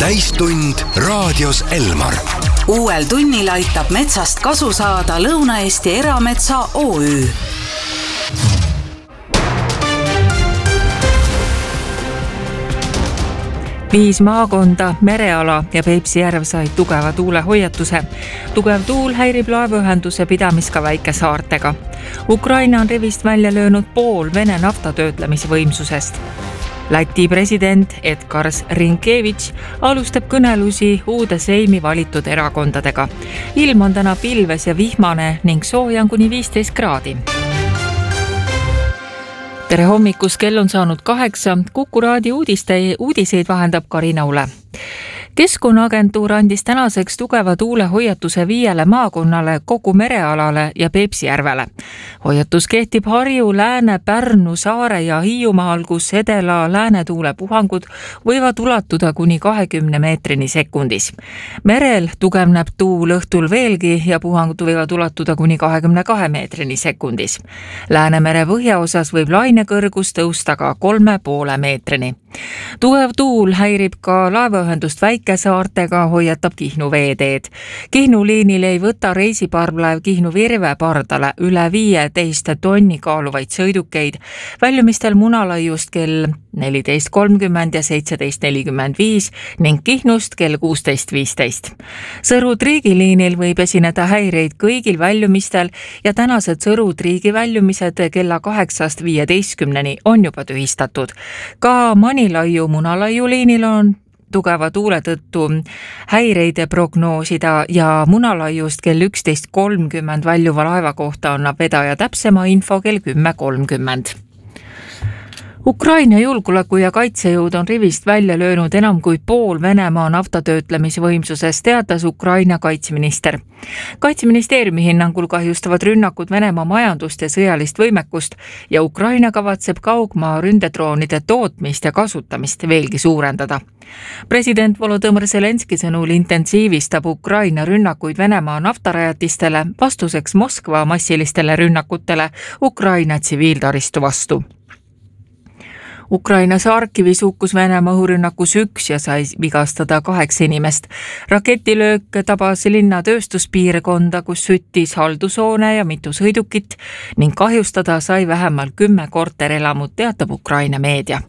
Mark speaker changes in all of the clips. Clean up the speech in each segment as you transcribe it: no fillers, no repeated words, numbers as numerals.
Speaker 1: täistund raadios Elmar.
Speaker 2: Uuel tunnil aitab metsast kasu saada Lõuna-Eesti Erametsa OÜ.
Speaker 3: Viis maakonda, mereala ja Peipsi järv said tugeva tuulehoiatuse. Tugev tuul häirib laevaühenduse pidamist ka väikesaartega. Ukraina on rivist välja löönud pool Vene naftatöötlemisvõimsusest. Läti president Edgars Rinkevitš alustab kõnelusi uude Seimi valitud erakondadega. Ilm on täna pilves ja vihmane ning sooja on kuni 15 kraadi. Tere hommikus, kell on saanud 8. Kuku raadio uudiseid vahendab Karina Ule. Keskkonnaagentuur andis tänaseks tugeva tuulehoiatuse 5 maakonnale, kogu merealale ja Peipsi järvele. Hoiatus kehtib Harju, Lääne, Pärnu, Saare ja Hiiumaal, kus edela läänetuule puhangud võivad ulatuda kuni 20 meetrini sekundis. Merel tugevneb tuul õhtul veelgi ja puhangud võivad ulatuda kuni 22 meetrini sekundis. Läänemere põhjaosas võib lainekõrgus tõusta ka 3,5 meetrini. Tugev tuul häirib ka laevaühendust väikesaartega, hoiatab Kihnu veeteed. Kihnu liinil ei võta reisiparvlaev Kihnu Virve pardale üle 15 tonni kaaluvaid sõidukeid. Väljumistel Munalaiust kell 14.30 ja 17.45 ning Kihnust kell 16.15. Sõru-Triigi liinil võib esineda häireid kõigil väljumistel ja tänased Sõru-Triigi väljumised kella 8.15 on juba tühistatud. Ka Manilaiu Munalaiu liinil on tugeva tuule tõttu häireid prognoosida ja Munalaiust kell 11.30 väljuva laeva kohta annab vedaja täpsema info kell 10.30. Ukraina julgeoleku ja kaitsejõud on rivist välja löönud enam kui pool Venemaa naftatöötlemisvõimsusest, teatas Ukraina kaitseminister. Kaitseministeeriumi hinnangul kahjustavad rünnakud Venemaa majandust ja sõjalist võimekust ja Ukraina kavatseb kaugmaa ründedroonide tootmist ja kasutamist veelgi suurendada. President Volodõmõr Zelenski sõnul intensiivistab Ukraina rünnakuid Venemaa naftarajatistele vastuseks Moskva massilistele rünnakutele Ukraina tsiviiltaristu vastu. Ukraina Saarkivis hukkus Venemaa õhurünnakus 1 ja sai vigastada 8 inimest. Raketilöök tabas linna tööstuspiirkonda, kus süttis haldushoone ja mitu sõidukit ning kahjustada sai vähemalt 10 korterelamut, teatab Ukraina meedia.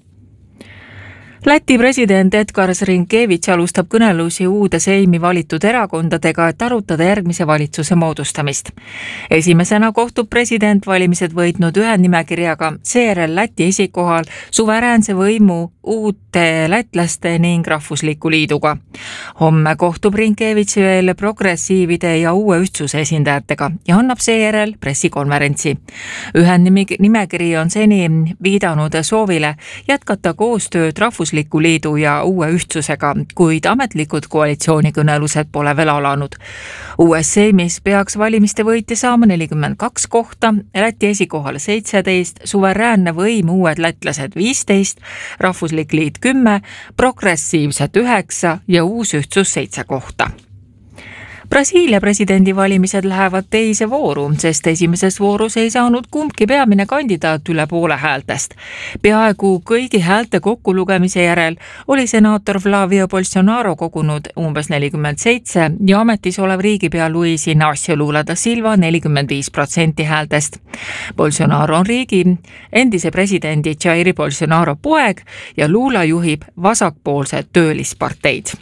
Speaker 3: Läti president Edgars Rinkevitš alustab kõnelusi uude Seimi valitud erakondadega, et arutada järgmise valitsuse moodustamist. Esimesena kohtub president valimised võitnud ühendnimekirjaga, seejärel Läti esikohal suveräänse võimu uute lätlaste ning rahvusliku liiduga. Homme kohtub Rinkevitš veel progressiivide ja uue ühtsuse esindajatega ja annab seejärel pressikonverentsi. Ühendnimekiri on seni viidanud soovile jätkata koostööd rahvusliku liidu ja uue ühtsusega, kuid ametlikud koalitsioonikõnelused pole veel alanud. Uues Seimis peaks valimiste võitja saama 42 kohta, Läti esikohal 17, suveräänne võim uued lätlased 15, rahvuslik liit 10, progressiivsed 9 ja uus ühtsus 7 kohta. Brasiilia presidendivalimised lähevad teise vooru, sest esimeses voorus ei saanud kumbki peamine kandidaat üle poole häältest. Peaaegu kõigi häälte kokkulugemise järel oli senaator Flavio Bolsonaro kogunud umbes 47 ja ametis olev riigipea Luis Inácio Lula da Silva 45% häältest. Bolsonaro on riigi endise presidendi Jair Bolsonaro poeg ja Lula juhib vasakpoolse töölisparteid.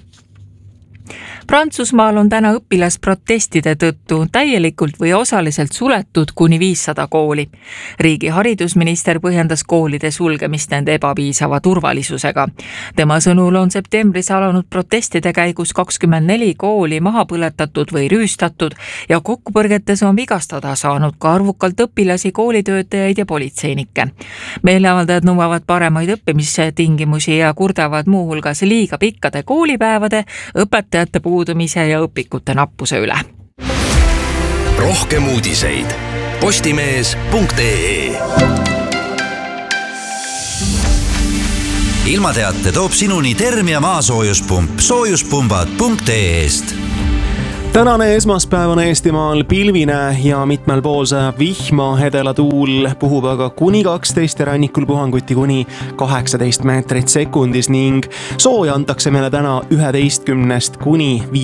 Speaker 3: Prantsusmaal on täna õpilasprotestide tõttu täielikult või osaliselt suletud kuni 500 kooli. Riigi haridusminister põhjendas koolide sulgemist nende ebapiisava turvalisusega. Tema sõnul on septembris alanud protestide käigus 24 kooli maha põletatud või rüüstatud ja kokkupõrgetes on vigastada saanud ka arvukalt õpilasi, koolitöötajaid ja politseinikke. Meeleavaldajad nõuavad paremaid õppimistingimusi ja kurdavad muuhulgas liiga pikkade koolipäevade, õpetajate puudumise ja õpikute nappuse üle.
Speaker 1: Rohkem uudiseid postimees.ee. Ilmateate toob sinuni Termia maasoojuspump soojuspumbad.ee-st.
Speaker 4: Tänane esmaspäev on Eestimaal pilvine ja mitmel pool sajab vihma, edelatuul puhub aga kuni 12 ja rannikul puhanguti kuni 18 meetrit sekundis ning sooja antakse meile täna 11 kuni 5